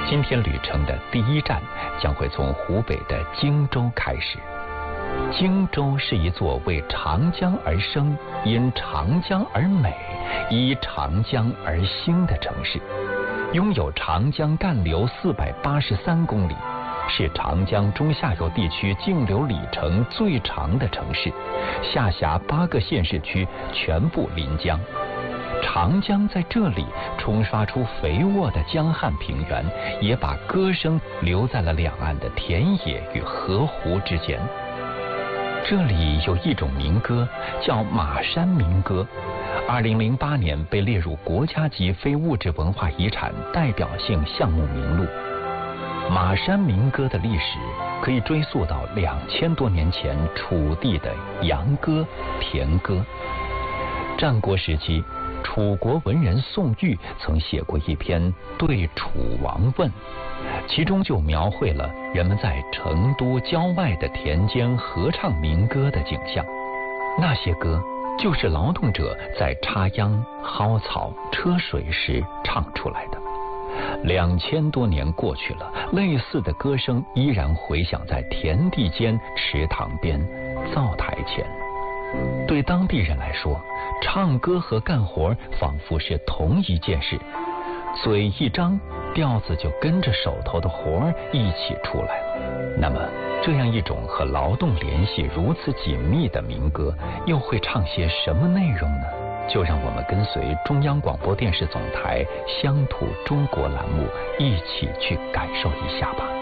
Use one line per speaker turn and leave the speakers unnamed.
今天旅程的第一站将会从湖北的荆州开始。荆州是一座为长江而生、因长江而美、依长江而兴的城市，拥有长江干流483公里，是长江中下游地区径流里程最长的城市，下辖8个县市区，全部临江。长江在这里冲刷出肥沃的江汉平原，也把歌声留在了两岸的田野与河湖之间。这里有一种民歌叫马山民歌，2008年被列入国家级非物质文化遗产代表性项目名录。马山民歌的历史可以追溯到2000多年前楚地的杨歌、田歌。战国时期，楚国文人宋玉曾写过一篇《对楚王问》，其中就描绘了人们在成都郊外的田间合唱民歌的景象。那些歌就是劳动者在插秧、薅草、车水时唱出来的。2000多年过去了，类似的歌声依然回响在田地间、池塘边、灶台前。对当地人来说，唱歌和干活仿佛是同一件事，嘴一张，调子就跟着手头的活一起出来了。那么，这样一种和劳动联系如此紧密的民歌，又会唱些什么内容呢？就让我们跟随中央广播电视总台乡土中国栏目一起去感受一下吧。